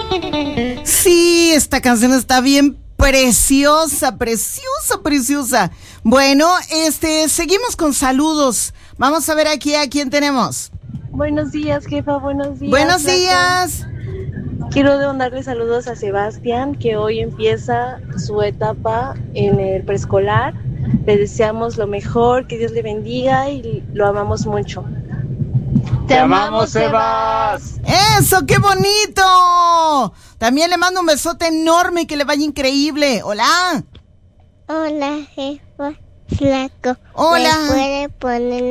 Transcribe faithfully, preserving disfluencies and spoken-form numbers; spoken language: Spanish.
Sí, esta canción está bien preciosa, preciosa, preciosa. Bueno, este, seguimos con saludos. Vamos a ver aquí a quién tenemos. Buenos días, jefa, buenos días. Buenos Flaco. días. Quiero mandarle saludos a Sebastián, que hoy empieza su etapa en el preescolar. Le deseamos lo mejor, que Dios le bendiga y lo amamos mucho. ¡Te amamos, Sebas! ¡Eso, qué bonito! También le mando un besote enorme y que le vaya increíble. ¡Hola! Hola, jefa, Flaco. Hola. ¿Me puede poner